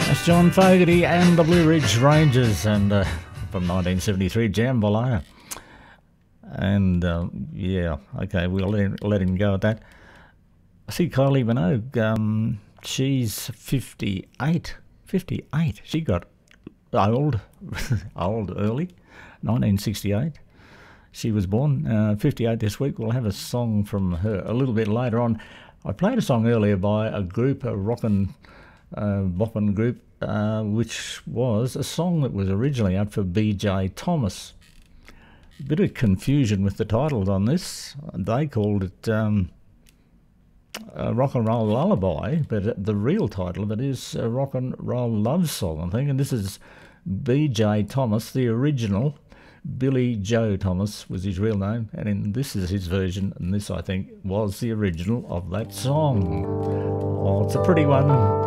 That's John Fogerty and the Blue Ridge Rangers, and from 1973, Jambalaya. And yeah, okay, we'll let him go at that. I see Kylie Minogue, she's 58. 58. She got old, early, 1968. She was born 58 this week. We'll have a song from her a little bit later on. I played a song earlier by a group, a rockin' boppin' group, which was a song that was originally out for BJ Thomas. A bit of confusion with the titles on this. They called it a Rock and Roll Lullaby, but the real title of it is a Rock and Roll Love Song, I think. And this is BJ Thomas, the original. Billy Joe Thomas was his real name, and this is his version, and this, I think, was the original of that song. Oh, it's a pretty one.